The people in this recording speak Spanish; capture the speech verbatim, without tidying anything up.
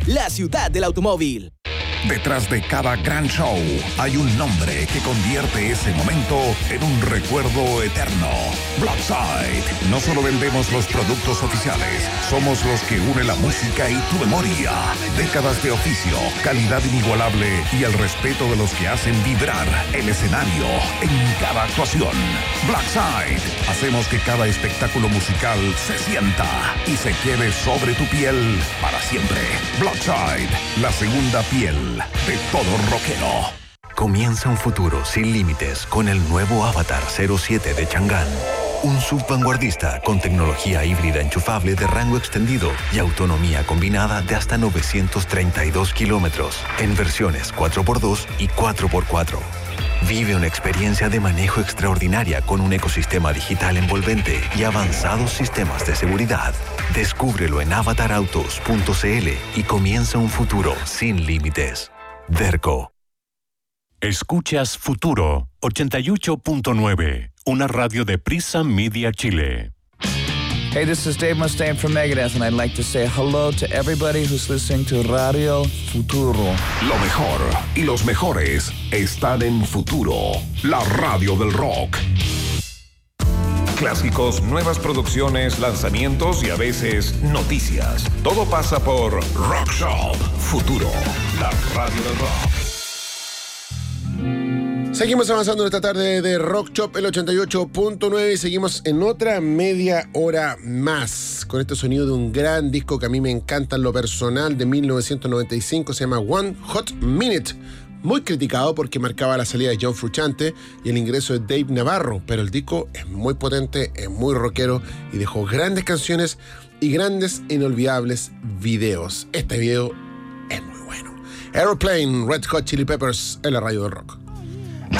la ciudad del automóvil. Detrás de cada gran show hay un nombre que convierte ese momento en un recuerdo eterno. Blackside. No solo vendemos los productos oficiales, somos los que unen la música y tu memoria. Décadas de oficio, calidad inigualable y el respeto de los que hacen vibrar el escenario en cada actuación. Blackside. Hacemos que cada espectáculo musical se sienta y se quede sobre tu piel para siempre. Blackside, la segunda piel de todo rockero. Comienza un futuro sin límites con el nuevo Avatar cero siete de Chang'an. Un sub vanguardista con tecnología híbrida enchufable de rango extendido y autonomía combinada de hasta novecientos treinta y dos kilómetros en versiones cuatro por dos y cuatro por cuatro. Vive una experiencia de manejo extraordinaria con un ecosistema digital envolvente y avanzados sistemas de seguridad. Descúbrelo en avatar autos punto c l y comienza un futuro sin límites. Derco. Escuchas Futuro ochenta y ocho punto nueve, una radio de Prisa Media Chile. Hey, this is Dave Mustaine from Megadeth, and I'd like to say hello to everybody who's listening to Radio Futuro. Lo mejor y los mejores están en Futuro, la radio del rock. Clásicos, nuevas producciones, lanzamientos y a veces noticias. Todo pasa por Rock Shop Futuro, la radio del rock. Seguimos avanzando en esta tarde de Rock Shop, el ochenta y ocho punto nueve, y seguimos en otra media hora más con este sonido de un gran disco que a mí me encanta en lo personal, de mil novecientos noventa y cinco, se llama One Hot Minute. Muy criticado porque marcaba la salida de John Frusciante y el ingreso de Dave Navarro, pero el disco es muy potente, es muy rockero y dejó grandes canciones y grandes e inolvidables videos. Este video es muy bueno. Aeroplane, Red Hot Chili Peppers en la radio del rock.